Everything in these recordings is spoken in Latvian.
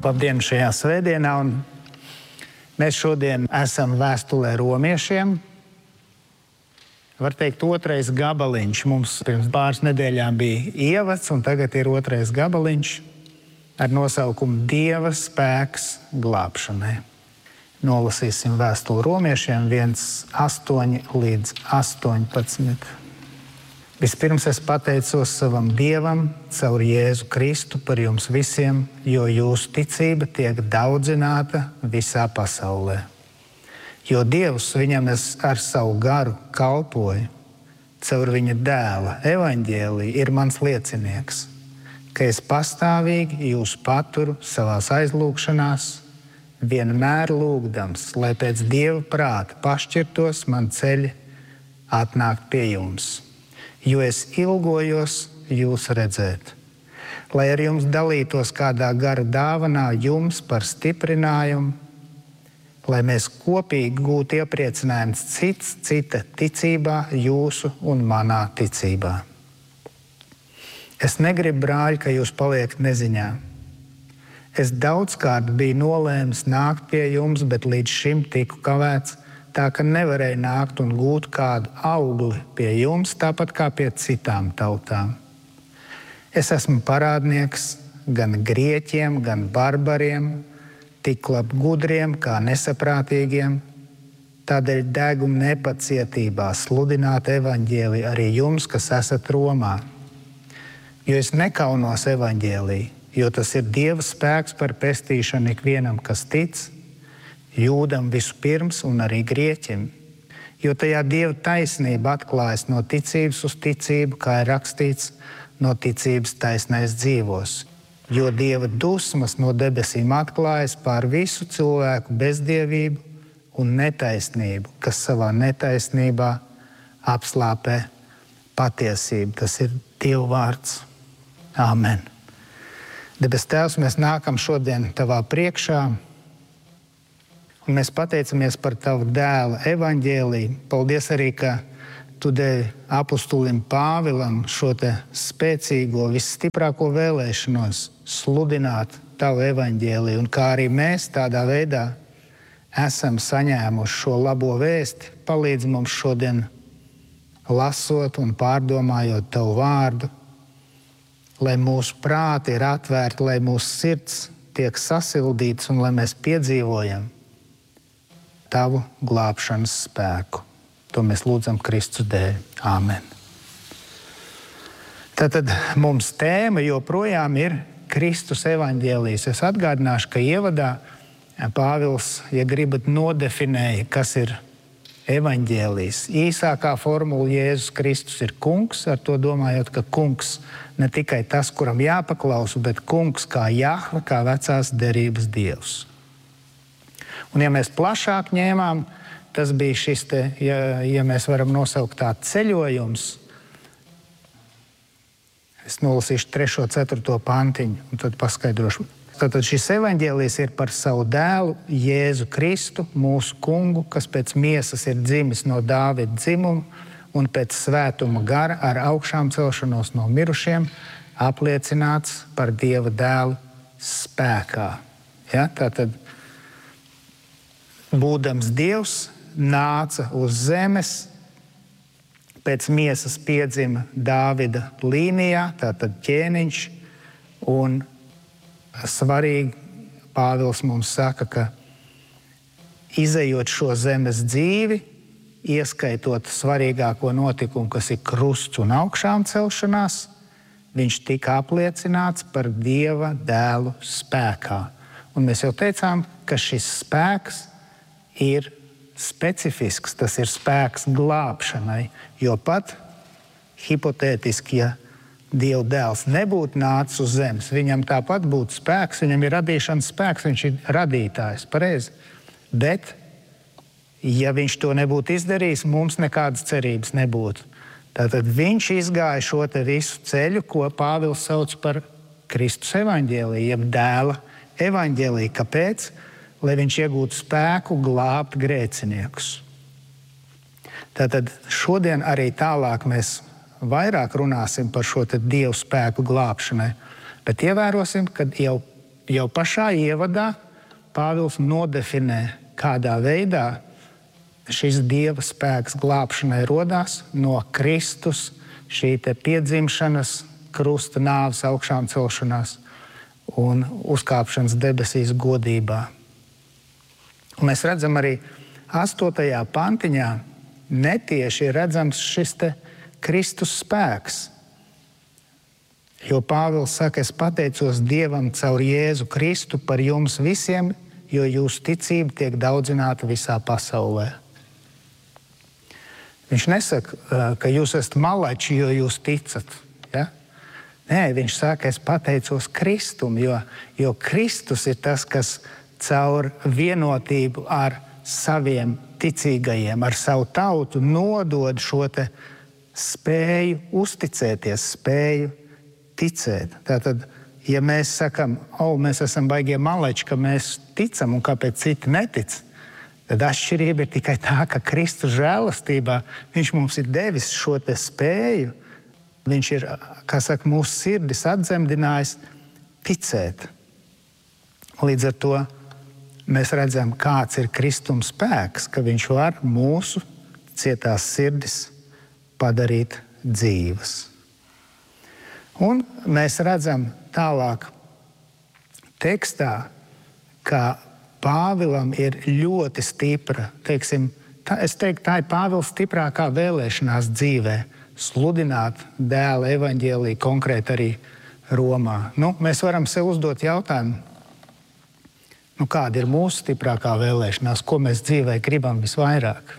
Labdien šajā svētdienā, un mēs šodien esam vēstulē romiešiem. Var teikt, otrais gabaliņš. Mums pirms pāris nedēļām bija ievads, un tagad ir otrais gabaliņš ar nosaukumu Dieva spēks glābšanai. Nolasīsim vēstuli romiešiem 1:8 līdz 18. Vispirms es pateicos savam Dievam caur Jēzu Kristu par jums visiem, jo jūsu ticība tiek daudzināta visā pasaulē. Jo Dievs viņam ar savu garu kalpoja, caur viņa dēla evaņģēliju ir mans liecinieks, ka es pastāvīgi jūs paturu savās aizlūgšanās, vienmēr lūgdams, lai pēc Dieva prāta pašķirtos man ceļi atnākt pie jums. Jo es ilgojos jūs redzēt, lai ar jums dalītos kādā gara dāvanā jums par stiprinājumu, lai mēs kopīgi gūtu iepriecinājums cits cita ticībā, jūsu un manā ticībā. Es negribu, brāļi, ka jūs paliekat neziņā. Es daudzkārt biju nolēmis nākt pie jums, bet līdz šim tiku kavēts, tā ka nevarēja nākt un gūt kādu augli pie jums, tāpat kā pie citām tautām. Es esmu parādnieks gan grieķiem, gan barbariem, tiklab gudriem kā nesaprātīgiem. Tādēļ degu nepacietībā sludināt evaņģēliju arī jums, kas esat Romā. Jo es nekaunos evaņģēliju, jo tas ir Dieva spēks par pestīšanu ikvienam, kas tic, Jūdam vispirms un arī grieķim, jo tajā Dieva taisnība atklājas no ticības uz ticību, kā ir rakstīts, no ticības taisnais dzīvos. Jo Dieva dusmas no debesīm atklājas pār visu cilvēku bezdievību un netaisnību, kas savā netaisnībā apslāpē patiesību. Tas ir Dieva vārds. Āmen. Debes Tēvs, mēs nākam šodien tavā priekšā, un mēs pateicamies par tavu dēla evaņģēliju. Paldies arī, ka tu devi apustulim Pāvilam šo te spēcīgo, visstiprāko vēlēšanos sludināt tavu evaņģēliju. Un kā arī mēs tādā veidā esam saņēmuši šo labo vēsti, palīdz mums šodien lasot un pārdomājot tavu vārdu, lai mūsu prāti ir atvērti, lai mūsu sirds tiek sasildīts un lai mēs piedzīvojam tavu glābšanas spēku. To mēs lūdzam Kristus dēļ. Āmen. Tātad mums tēma joprojām ir Kristus evaņģēlijs. Es atgādināšu, ka ievadā Pāvils, ja gribat, nodefinēja, kas ir evaņģēlijs. Īsākā formula Jēzus Kristus ir kungs, ar to domājot, ka kungs ne tikai tas, kuram jāpaklausa, bet kungs kā Jahve, kā vecās derības Dievs. Un ja mēs plašāk ņēmām, tas bija šis te, ja mēs varam nosaukt tā ceļojums. Es nolasīšu 3. 4. pantiņu un tad paskaidrošu. Tātad šis evaņģēlijs ir par savu dēlu Jēzu Kristu, mūsu kungu, kas pēc miesas ir dzimis no Dāvida dzimuma un pēc svētuma gara ar augšām celšanos no mirušiem apliecināts par Dieva dēlu spēkā. Ja? Tātad būdams Dievs, nāca uz zemes, pēc miesas piedzima Dāvida līnijā, tātad ķēniņš, un svarīgi Pāvils mums saka, ka izejot šo zemes dzīvi, ieskaitot svarīgāko notikumu, kas ir krusts un augšām celšanās, viņš tika apliecināts par Dieva dēlu spēkā. Un mēs jau teicām, ka šis spēks ir specifisks, tas ir spēks glābšanai, jo pat hipotētiski, ja Dieva dēls nebūtu nācis uz zemes, viņam tāpat būtu spēks, viņam ir radīšanas spēks, viņš ir radītājs, pareizi. Bet, ja viņš to nebūtu izdarījis, mums nekādas cerības nebūtu. Tātad viņš izgāja šo te visu ceļu, ko Pāvils sauc par Kristus evaņģēliju, jeb dēla evaņģēliju. Kāpēc? Lai viņš iegūtu spēku glābt grēciniekus. Tātad šodien arī tālāk mēs vairāk runāsim par šo te Dievu spēku glābšanai, bet ievērosim, ka jau jau pašā ievadā Pāvils nodefinē, kādā veidā šis Dieva spēks glābšanai rodās no Kristus, šī te piedzimšanas, krusta nāves augšām celšanās un uzkāpšanas debesīs godībā. Un mēs redzam arī 8. pantiņā netieši redzams šis te Kristus spēks. Jo Pāvils saka, es pateicos Dievam caur Jēzu Kristu par jums visiem, jo jūsu ticība tiek daudzināta visā pasaulē. Viņš nesaka, ka jūs esat malači, jo jūs ticat. Ja? Nē, viņš saka, es pateicos Kristum, jo Kristus ir tas, kas caur vienotību ar saviem ticīgajiem, ar savu tautu nodod šo te spēju uzticēties, spēju ticēt. Tātad, ja mēs sakam, mēs esam baigie maleči, ka mēs ticam un kāpēc citi netic, tad atšķirība ir tikai tā, ka Kristus žēlastībā viņš mums ir devis šo te spēju. Viņš ir, kā saka, mūsu sirdis atdzemdinājis ticēt. Līdz ar to mēs redzam, kāds ir Kristuma spēks, ka viņš var mūsu cietās sirdis padarīt dzīvas. Un mēs redzam tālāk tekstā, ka Pāvilam ir ļoti stipra, es teiktu, tā ir Pāvila stiprākā vēlēšanās dzīvē, sludināt dēla evaņģēliju konkrēti arī Romā. Mēs varam sev uzdot jautājumu, kāda ir mūsu stiprākā vēlēšanās, ko mēs dzīvē gribam visvairāk.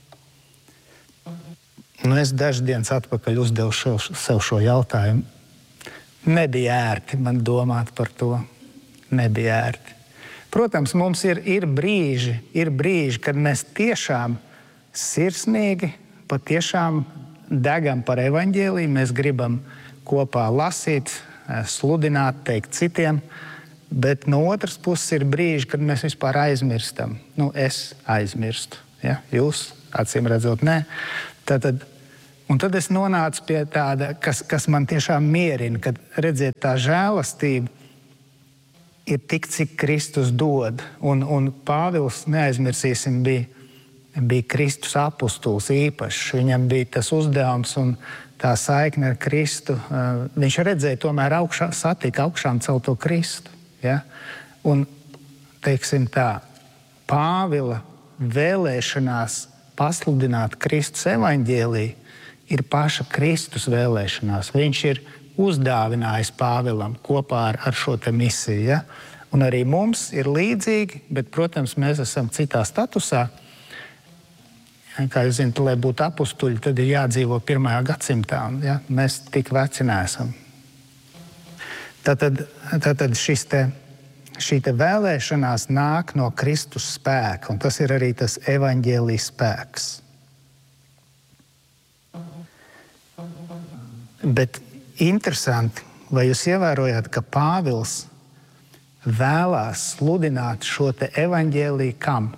Es dažas dienas atpakaļ uzdevu sev šo jautājumu. Nebija ērti man domāt par to. Nebija ērti. Protams, mums ir brīži, kad mēs tiešām sirsnīgi, patiešām degam par evaņģēliju, mēs gribam kopā lasīt, sludināt, teikt citiem, bet no otras puses ir brīži, kad mēs vispār aizmirstam. Es aizmirstu, ja? Jūs, acīm redzot, nē. Un tad es nonācu pie tāda, kas man tiešām mierina, kad redziet tā žēlastība ir tik, cik Kristus dod. Un Pāvils, neaizmirsīsim, bija Kristus apustulis īpašs. Viņam bija tas uzdevums un tā saikne ar Kristu. Viņš redzēja tomēr satika augšām celto Kristu. Ja? Un, teiksim tā, Pāvila vēlēšanās pasludināt Kristus evaņģēliju ir paša Kristus vēlēšanās. Viņš ir uzdāvinājis Pāvilam kopā ar šo te misiju. Ja? Un arī mums ir līdzīgi, bet, protams, mēs esam citā statusā. Kā jūs zināt, lai būtu apustuļi, tad ir jādzīvo 1. gadsimtā. Ja? Mēs tik veci neesam. Tātad šī te vēlēšanās nāk no Kristus spēka, un tas ir arī tas evaņģēlijas spēks. Bet interesanti, vai jūs ievērojat, ka Pāvils vēlās sludināt šo te evaņģēliju kam?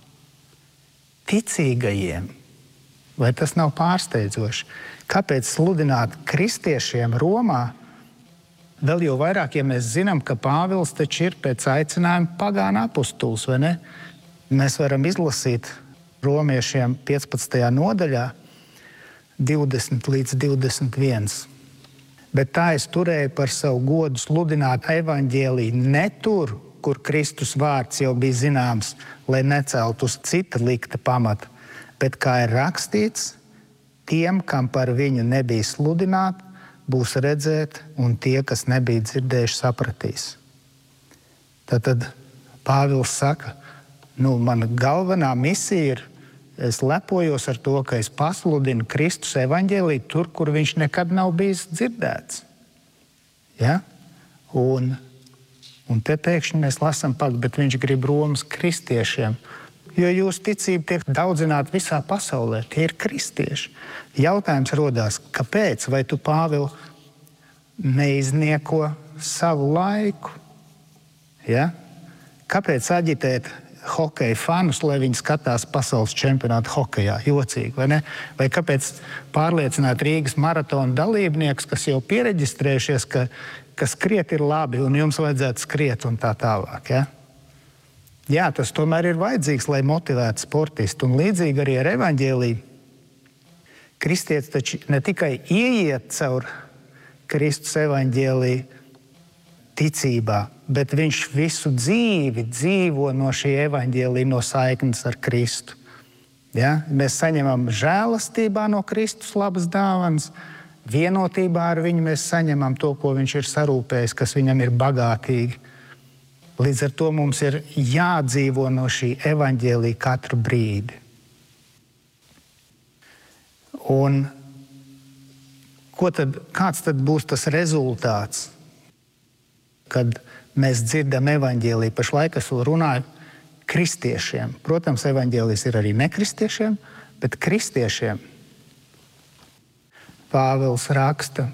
Ticīgajiem. Vai tas nav pārsteidzoši? Kāpēc sludināt kristiešiem Romā? Vēl jau vairāk, ja mēs zinām, ka Pāvils taču ir pēc aicinājuma pagānu apustulis, vai ne? Mēs varam izlasīt romiešiem 15. nodaļā 20 līdz 21. Bet tā es turēju par savu godu sludināt evaņģēliju ne tur, kur Kristus vārds jau bija zināms, lai necelt uz cita likta pamata, bet kā ir rakstīts, tiem, kam par viņu nebija sludināt, būs redzēt, un tie, kas nebija dzirdējuši, sapratīs. Tad Pāvils saka, mana galvenā misija ir, es lepojos ar to, ka es pasludinu Kristus evaņģēliju tur, kur viņš nekad nav bijis dzirdēts. Ja? Un te pēkšņi mēs lasām, bet viņš grib Romas kristiešiem, jo jūsu ticība tiek daudzināta visā pasaulē. Tie ir kristieši. Jautājums rodās, kāpēc? Vai tu, Pāvil, neiznieko savu laiku? Ja? Kāpēc aģitēt hokeja fanus, lai viņi skatās pasaules čempionātu hokejā? Jocīgi, vai ne? Vai kāpēc pārliecināt Rīgas maratona dalībniekus, kas jau piereģistrējušies, ka ka skriet ir labi un jums vajadzētu skriet un tā tālāk. Ja? Jā, tas tomēr ir vajadzīgs, lai motivētu sportistu. Un līdzīgi arī ar evaņģēliju. Kristietis taču ne tikai ieiet caur Kristus evaņģēliju ticībā, bet viņš visu dzīvi dzīvo no šī evaņģēlija, no saiknes ar Kristu. Ja? Mēs saņemam žēlastībā no Kristus labas dāvanas, vienotībā ar viņu mēs saņemam to, ko viņš ir sarūpējis, kas viņam ir bagātīgi. Līdz ar to mums ir jādzīvo no šī evaņģēlija katru brīdi. Un kāds tad būs tas rezultāts, kad mēs dzirdam evaņģēliju? Pašlaik es runāju kristiešiem. Protams, evaņģēlijs ir arī nekristiešiem, bet kristiešiem Pāvils raksta.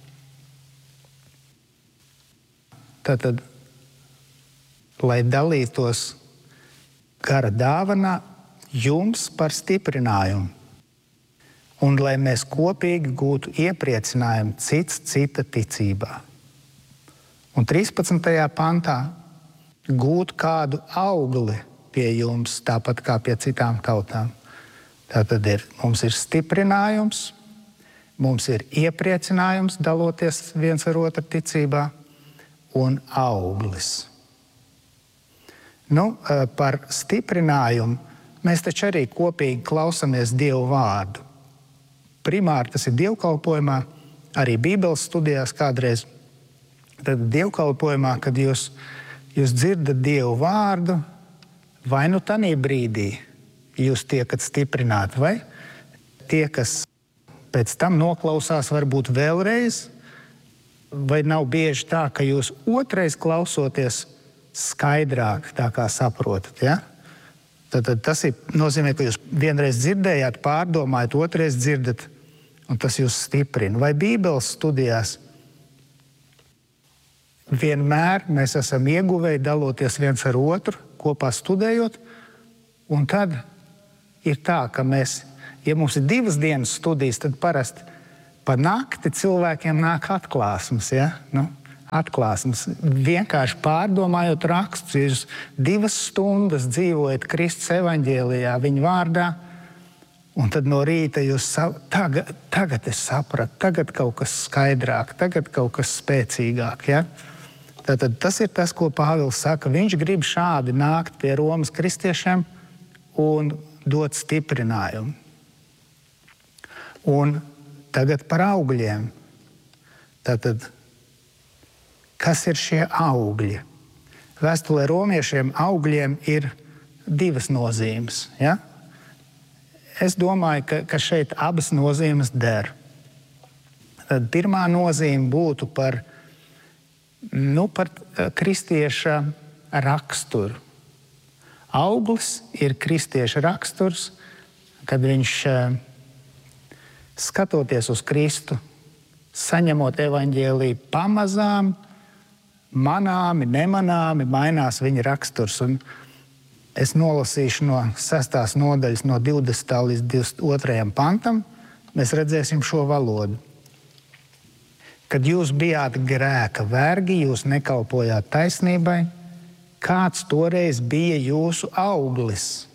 Tātad, lai dalītos gara dāvanā jums par stiprinājumu, un lai mēs kopīgi gūtu iepriecinājumu cits cita ticībā. Un 13. pantā gūt kādu augli pie jums, tāpat kā pie citām tautām. Tātad mums ir stiprinājums, mums ir iepriecinājums daloties viens ar otru ticībā un auglis. Par stiprinājumu mēs taču arī kopīgi klausamies Dievu vārdu. Primāri tas ir dievkalpojumā, arī Bībeles studijās kādreiz. Tad dievkalpojumā, kad jūs dzirdat Dievu vārdu, vai nu tanī brīdī jūs tiekat stiprināti, vai tie, kas pēc tam noklausās varbūt vēlreiz, vai nav bieži tā, ka jūs otrais klausoties skaidrāk tā kā saprotat, ja? Tad tas nozīmē, ka jūs vienreiz dzirdējāt, pārdomājat, otrais dzirdat, un tas jūs stiprina. Vai Bībeles studijās vienmēr mēs esam ieguvēji daloties viens ar otru, kopā studējot, un tad ir tā, ka ja mums ir 2 dienas studijas, tad parasti pa nakti cilvēkiem nāk atklāsmes, ja? Atklāsmes. Vienkārši pārdomājot rakstus, ja jūs 2 stundas dzīvojat Kristus evaņģēlijā, viņa vārdā, un tad no rīta jūs tagad es sapratu, tagad kaut kas skaidrāk, tagad kaut kas spēcīgāk. Ja? Tātad tas ir tas, ko Pāvils saka. Viņš grib šādi nākt pie Romas kristiešiem un dot stiprinājumu. Un tagad par augļiem. Tātad, kas ir šie augļi? Vēstulē romiešiem augļiem ir 2 nozīmes. Ja? Es domāju, ka šeit abas nozīmes der. Tad pirmā nozīme būtu par kristieša raksturu. Auglis ir kristieša raksturs, kad viņš skatoties uz Kristu, saņemot evaņģēliju, pamazām, manāmi, nemanāmi mainās viņa raksturs. Un es nolasīšu no 6. nodaļas, no 20. līdz 22. pantam, mēs redzēsim šo valodu. Kad jūs bijāt grēka vergi, jūs nekalpojāt taisnībai, kāds toreiz bija jūsu auglis?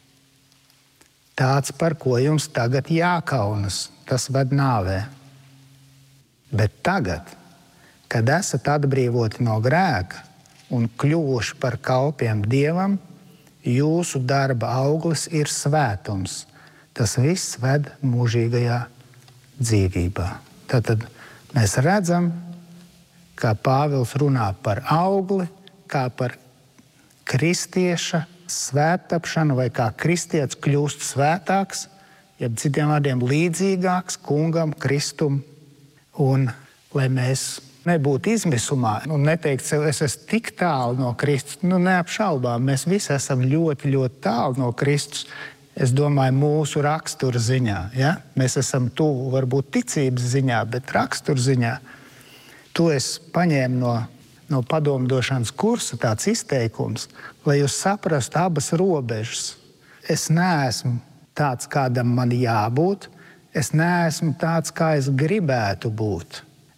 Tāds, par ko jums tagad jākaunas, tas ved nāvē. Bet tagad, kad esat atbrīvoti no grēka un kļuvuši par kalpiem Dievam, jūsu darba auglis ir svētums. Tas viss ved mūžīgajā dzīvībā. Tātad mēs redzam, kā Pāvils runā par augli, kā par kristieša svēttapšanu, vai kā kristietis kļūst svētāks, jeb citiem vārdiem līdzīgāks kungam, Kristum. Un lai mēs nebūtu izmisumā un neteikt sev, es esmu tik tālu no Kristus, neapšaubām, mēs visi esam ļoti, ļoti tālu no Kristus. Es domāju, mūsu rakstura ziņā. Ja? Mēs esam tuvu, varbūt ticības ziņā, bet rakstura ziņā. To es paņēmu no padomdošanas kursa, tāds izteikums, lai jūs saprastu abas robežas. Es neesmu tāds, kādam man jābūt. Es neesmu tāds, kā es gribētu būt.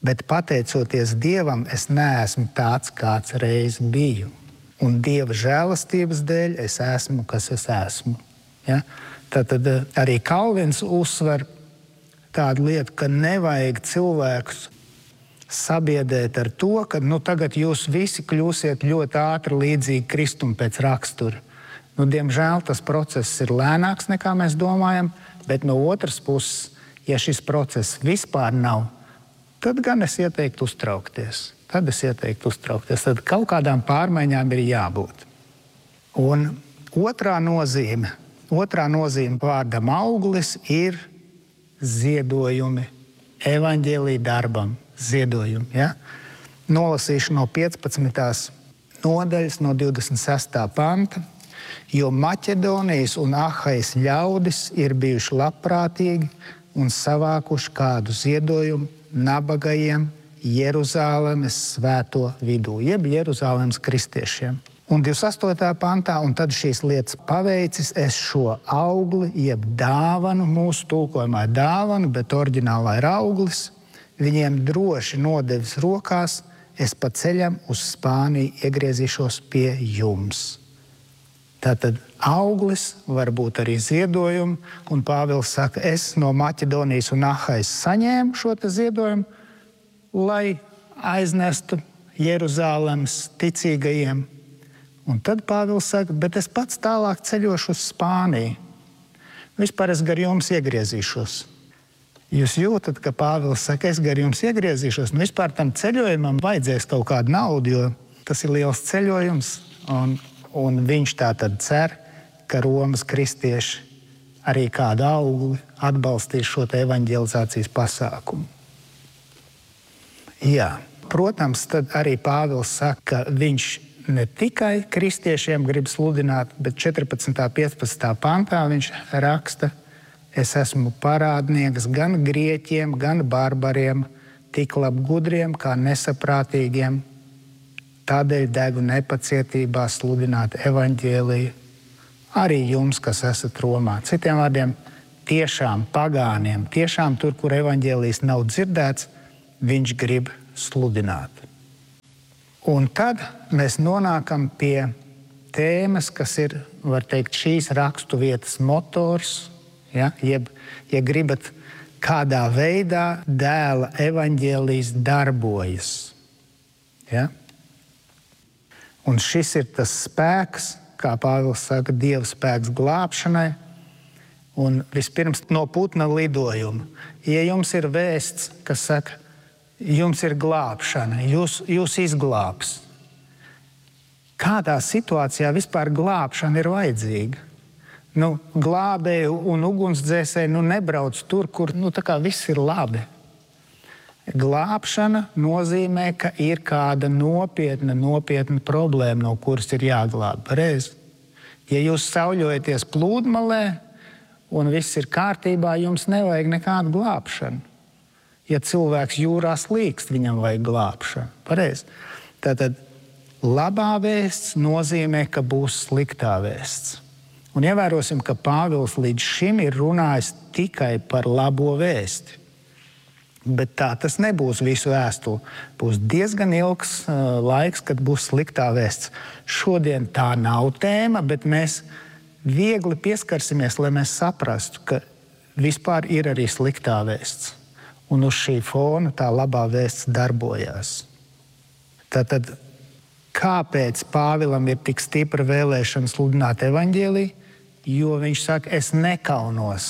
Bet pateicoties Dievam, es neesmu tāds, kāds reiz biju. Un Dieva žēlastības dēļ es esmu, kas es esmu. Ja? Tad arī Kalvins uzsver tādu lietu, ka nevajag cilvēkus sabiedēt ar to, ka tagad jūs visi kļūsiet ļoti ātri līdzīgi Kristum pēc rakstura. Diemžēl tas process ir lēnāks nekā mēs domājam, bet no otras puses, ja šis process vispār nav, tad gan es ieteiktu uztraukties. Tad kaut kādām pārmaiņām ir jābūt. Un otrā nozīme vārdam auglis ir ziedojumi, evaņģēlija darbam ziedojumi. Ja? Nolasīšu no 15. nodaļas, no 26. panta. Jo Maķedonijas un Ahajas ļaudis ir bijuši labprātīgi un savākuši kādu ziedojumu nabagajiem Jeruzālemes svēto vidū, jeb Jeruzālemes kristiešiem. Un 28. pantā, un tad šīs lietas paveicis, es šo augli, jeb dāvanu, mūsu tulkojumā ir dāvanu, bet oriģinālā ir auglis, viņiem droši nodevis rokās, es pa ceļam uz Spāniju iegriezīšos pie jums. Tātad auglis var būt arī ziedojumi, un Pāvils saka, es no Maķedonijas un Ahajas saņēmu šo ziedojumu, lai aiznestu Jeruzālemes ticīgajiem. Un tad Pāvils saka, bet es pats tālāk ceļošu uz Spāniju. Vispār es gar jums iegriezīšos. Jūs jūtat, ka Pāvils saka, es gar jums iegriezīšos. Vispār tam ceļojumam vajadzēs kaut kādu naudu, jo tas ir liels ceļojums. Un viņš tā tad cer, ka Romas kristieši arī kādu augli atbalstīs šo evaņģelizācijas pasākumu. Jā, protams, tad arī Pāvils saka, ka viņš ne tikai kristiešiem grib sludināt, bet 14. 15. pantā viņš raksta, es esmu parādnieks gan grieķiem, gan barbariem, tik labi gudriem kā nesaprātīgiem. Tādēļ degu nepacietībā sludināt evaņģēliju arī jums, kas esat Romā. Citiem vārdiem, tiešām pagāniem, tiešām tur, kur evaņģēlijs nav dzirdēts, viņš grib sludināt. Un tad mēs nonākam pie tēmas, kas ir, var teikt, šīs raksturvietas motors, ja? Ja gribat, kādā veidā dēla evaņģēlijs darbojas. Ja? Un šis ir tas spēks, kā Pāvils saka, Dieva spēks glābšanai. Un vispirms no putna lidojuma. Ja jums ir vēsts, kas saka, jums ir glābšana, jūs izglābs. Kādā situācijā vispār glābšana ir vajadzīga? Glābēji un ugunsdzēsēji nebrauc tur, kur tā kā viss ir labi. Glābšana nozīmē, ka ir kāda nopietna problēma, no kuras ir jāglāb. Pareizi. Ja jūs sauļojaties plūdmalē un viss ir kārtībā, jums nevajag nekādu glābšanu. Ja cilvēks jūrā slīkst, viņam vajag glābšanu. Pareizi. Tātad labā vēsts nozīmē, ka būs sliktā vēsts. Un ievērosim, ka Pāvils līdz šim ir runājis tikai par labo vēsti. Bet tā tas nebūs visu vēstuli. Būs diezgan ilgs laiks, kad būs sliktā vēsts. Šodien tā nav tēma, bet mēs viegli pieskarsimies, lai mēs saprastu, ka vispār ir arī sliktā vēsts. Un uz šī fona tā labā vēsts darbojās. Tātad, kāpēc Pāvilam ir tik stipra vēlēšana sludināt evaņģēliju? Jo viņš saka, es nekaunos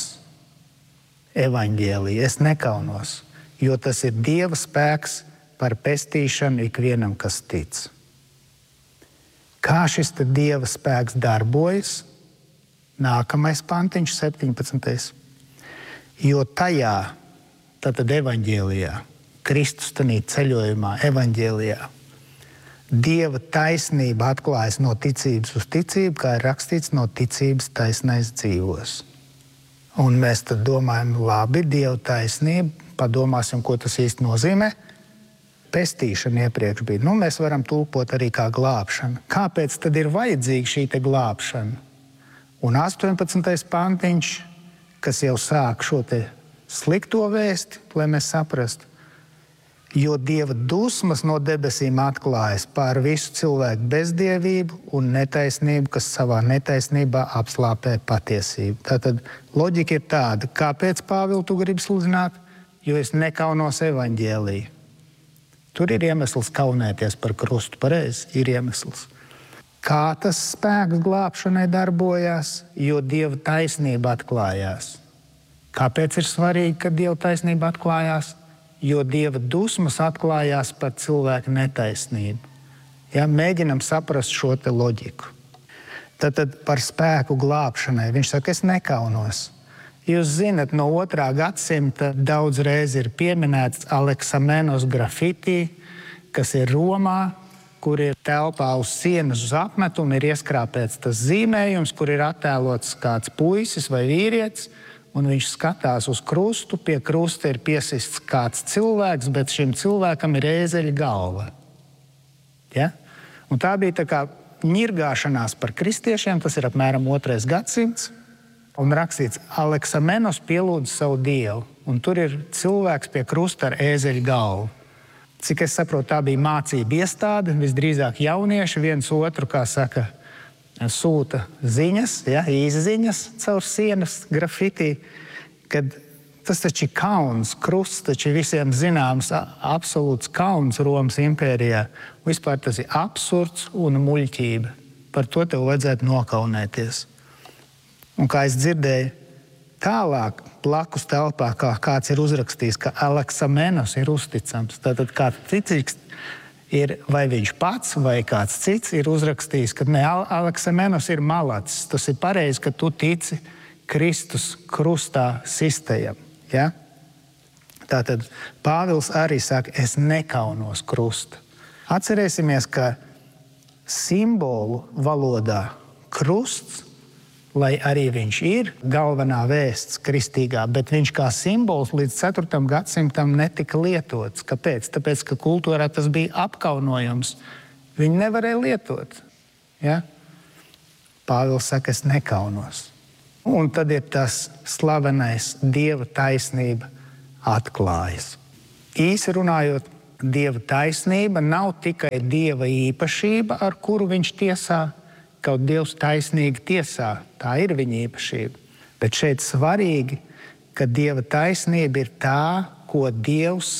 evaņģēliju, es nekaunos. Jo tas ir Dieva spēks par pestīšanu ikvienam, kas tic. Kā šis Dieva spēks darbojas? Nākamais pantiņš, 17. Jo tajā, tātad evaņģēlijā, Kristus tanī ceļojumā, evaņģēlijā, Dieva taisnība atklājas no ticības uz ticību, kā ir rakstīts, no ticības taisnais dzīvos. Un mēs tad domājam, labi, Dieva taisnība, padomāsim, ko tas īsti nozīmē. Pestīšana iepriekš bija. Mēs varam tulkot arī kā glābšana. Kāpēc tad ir vajadzīga šī glābšana? Un 18. pantiņš, kas jau sāk šo slikto vēsti, lai mēs saprastu. Jo Dieva dusmas no debesīm atklājas pār visu cilvēku bezdievību un netaisnību, kas savā netaisnībā apslāpē patiesību. Tātad loģika ir tāda, kāpēc, Pāvils, tu gribi sludināt? Jo es nekaunos evaņģēliju. Tur ir iemesls kaunēties par krustu, pareizi, ir iemesls. Kā tas spēks glābšanai darbojās? Jo Dieva taisnība atklājās. Kāpēc ir svarīgi, ka Dieva taisnība atklājās? Jo Dieva dusmas atklājās par cilvēku netaisnību. Ja, mēģinam saprast šo te loģiku. Tad par spēku glābšanai. Viņš saka, es nekaunos. Jūs zinat, no 2. gadsimta daudz reiz ir pieminēts Aleksamenos grafiti, kas ir Romā, kur ir telpā uz sienas uz apmetu un ir ieskrāpēts tas zīmējums, kur ir attēlots kāds puisis vai vīrietis, un viņš skatās uz krustu, pie krusta ir piesists kāds cilvēks, bet šim cilvēkam ir ēzeļa galva. Ja? Un tā bija tā kā ņirgāšanās par kristiešiem, tas ir apmēram 2. gadsimts, un rakstīts, Aleksamenos pielūdz savu dievu, un tur ir cilvēks pie krusta ar ēzeļa galvu. Cik es saprotu, tā bija mācība iestāde, visdrīzāk jaunieši viens otru, kā saka, sūta ziņas, ja, izziņas caur sienas grafiti, kad tas taču ir kauns, krusts taču visiem zināms, absolūts kauns Romas impērijā. Vispār tas ir absurds un muļķība. Par to tev vajadzētu nokaunēties. Un kā es dzirdēju, tālāk blakus telpā kāds ir uzrakstījis, ka Aleksamenos ir uzticams. Tātad kāds ticīgs ir vai viņš pats vai kāds cits ir uzrakstījis, ka ne, Aleksamenos ir malacis. Tas ir pareizi, ka tu tici Kristus krustā sistajam. Ja? Tātad Pāvils arī saka, es nekaunos krusta. Atcerēsimies, ka simbolu valodā krusts, lai arī viņš ir galvenā vēsts kristīgā, bet viņš kā simbols līdz 4. gadsimtam netika lietots. Kāpēc? Tāpēc, ka kultūrā tas bija apkaunojums. Viņi nevarēja lietot. Ja? Pāvils saka, es nekaunos. Un tad ir tas slavenais Dieva taisnība atklājas. Īsi runājot, Dieva taisnība nav tikai Dieva īpašība, ar kuru viņš tiesā. Kaut Dievs taisnīgi tiesā, tā ir viņa īpašība. Bet šeit svarīgi, ka Dieva taisnība ir tā, ko Dievs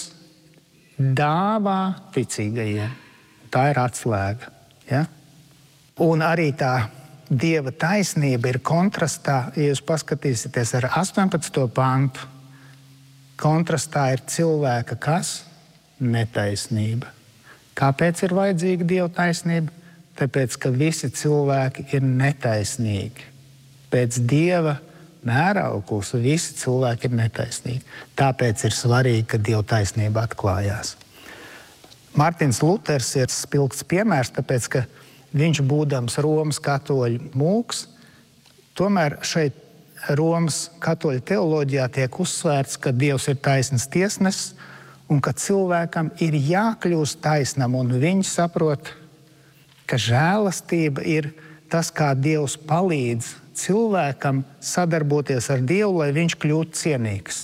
dāvā ticīgajiem. Tā ir atslēga. Ja? Un arī tā Dieva taisnība ir kontrastā, ja jūs paskatīsieties ar 18. pantu, kontrastā ir cilvēka kas? Netaisnība. Kāpēc ir vajadzīga Dieva taisnība? Tāpēc, ka visi cilvēki ir netaisnīgi. Pēc Dieva mērauklas visi cilvēki ir netaisnīgi. Tāpēc ir svarīgi, ka Dieva taisnība atklājās. Mārtiņš Luters ir spilgts piemērs, tāpēc, ka viņš būdams Romas katoļu mūks, tomēr šeit Romas katoļu teoloģijā tiek uzsvērts, ka Dievs ir taisns tiesnesis un ka cilvēkam ir jākļūst taisnam, un viņi saprot, ka žēlastība ir tas, kā Dievs palīdz cilvēkam sadarboties ar Dievu, lai viņš kļūtu cienīgs.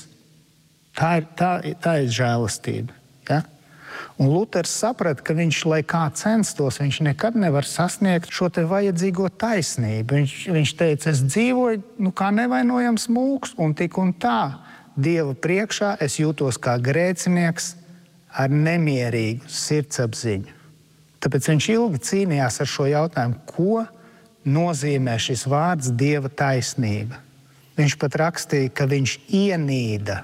Tā ir žēlastība. Ja? Un Luters saprata, ka viņš, lai kā censtos, viņš nekad nevar sasniegt šo te vajadzīgo taisnību. Viņš teica, es dzīvoju kā nevainojams mūks, un tik un tā Dieva priekšā es jūtos kā grēcinieks ar nemierīgu sirdsapziņu. Tāpēc viņš ilgi cīnījās ar šo jautājumu, ko nozīmē šis vārds Dieva taisnība. Viņš pat rakstīja, ka viņš ienīda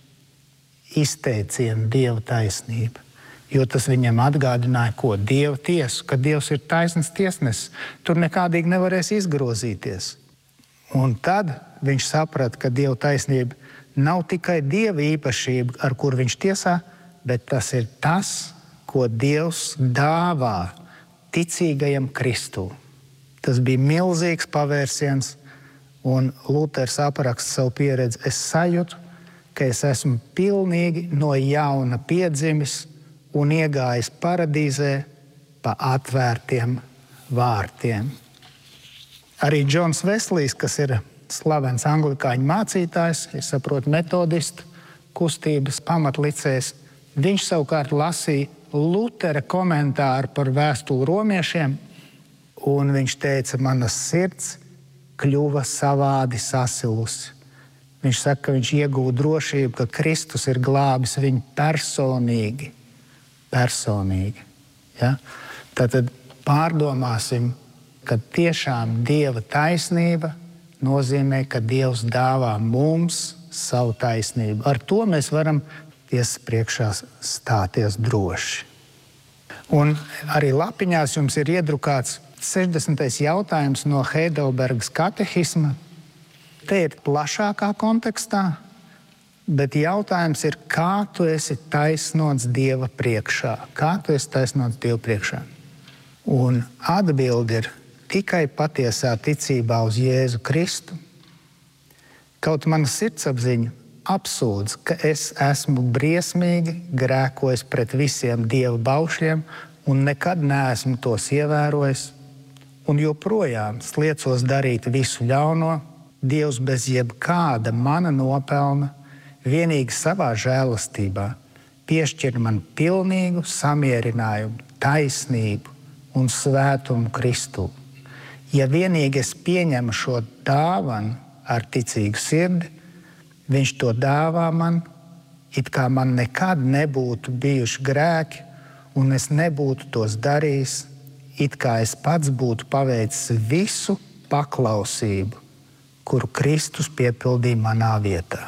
izteicienu Dieva taisnība, jo tas viņam atgādināja, ko Dieva tiesu, ka Dievs ir taisns tiesnesis, tur nekādīgi nevarēs izgrozīties. Un tad viņš saprata, ka Dieva taisnība nav tikai Dieva īpašība, ar kur viņš tiesā, bet tas ir tas, ko Dievs dāvā ticīgajam Kristū. Tas bija milzīgs pavērsiens, un Luters apraksta savu pieredzi. Es sajūtu, ka es esmu pilnīgi no jauna piedzimis un iegājis paradīzē pa atvērtiem vārtiem. Arī Džons Veslijs, kas ir slavens anglikāņu mācītājs, es saprotu metodistu kustības pamatlicējs, Viņš savukārt lasīja Lutera komentāru par vēstuli romiešiem, un viņš teica, manas sirds kļuva savādi sasilusi. Viņš saka, ka viņš iegūta drošību, ka Kristus ir glābis viņu personīgi. Personīgi. Ja? Tātad pārdomāsim, ka tiešām Dieva taisnība nozīmē, ka Dievs dāvā mums savu taisnību. Ar to mēs varam tiesas priekšā stāties droši. Un arī lapiņās jums ir iedrukāts 60. jautājums no Heidelbergas katehisma. Te ir plašākā kontekstā, bet jautājums ir, kā tu esi taisnots Dieva priekšā? Kā tu esi taisnots Dieva priekšā? Un atbilde ir tikai patiesā ticībā uz Jēzu Kristu. Kaut mana sirdsapziņa apsūdz, ka es esmu briesmīgi grēkojis pret visiem Dieva baušļiem un nekad neesmu tos ievērojis, un joprojām sliecos darīt visu ļauno, Dievs bez jebkāda mana nopelna, vienīgi savā žēlastībā piešķir man pilnīgu samierinājumu, taisnību un svētumu Kristū. Ja vienīgi es pieņemu šo dāvanu ar ticīgu sirdi, viņš to dāvā man, it kā man nekad nebūtu bijuši grēki, un es nebūtu tos darījis, it kā es pats būtu paveicis visu paklausību, kuru Kristus piepildīja manā vietā.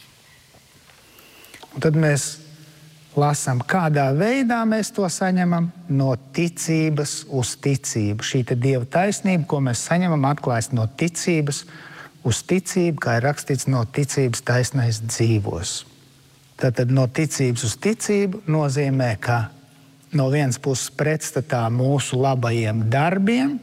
Un tad mēs lasām, kādā veidā mēs to saņemam no ticības uz ticību. Šī Dieva taisnība, ko mēs saņemam, atklājas no ticības uz ticību, kā ir rakstīts, no ticības taisnais dzīvos. Tātad no ticības uz ticību nozīmē, ka no vienas puses pretstatā mūsu labajiem darbiem,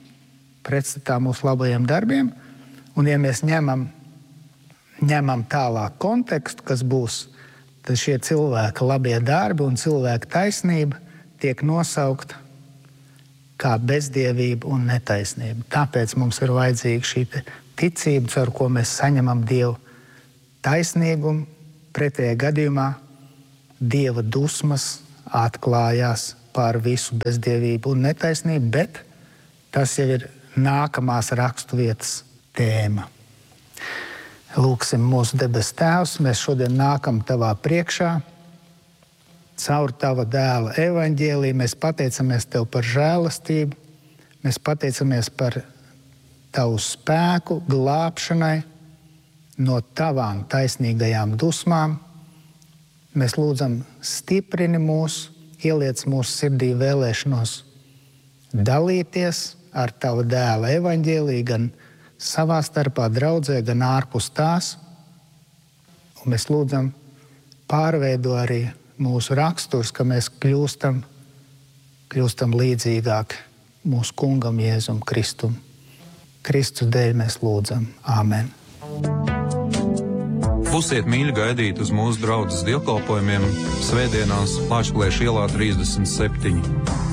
un ja mēs ņemam tālāk kontekstu, kas būs, tad šie cilvēka labie darbi un cilvēka taisnība tiek nosaukta kā bezdievība un netaisnība. Tāpēc mums ir vajadzīga šī ticība, ar ko mēs saņemam Dievu taisnīgumu. Pretējā gadījumā Dieva dusmas atklājās pār visu bezdievību un netaisnību, bet tas jau ir nākamās raksturvietas tēma. Lūksim mūsu debes Tēvs, mēs šodien nākam Tavā priekšā. Caur Tava dēla evaņģēliju mēs pateicamies Tev par žēlastību, mēs pateicamies par Tavu spēku glābšanai no Tavām taisnīgajām dusmām. Mēs lūdzam, stiprini mūs, ieliec mūsu sirdī vēlēšanos dalīties ar Tava dēla evaņģēliju gan savā starpā draudzē, gan ārpus tās. Un mēs lūdzam, pārveido arī mūsu raksturs, ka mēs kļūstam līdzīgāk mūsu kungam Jēzum Kristum. Kristus dēļ mēs lūdzam. Āmen. Būsiet mīļi gaidīt uz mūsu draudzes dievkalpojumiem svētdienās Lāčplēša ielā 37.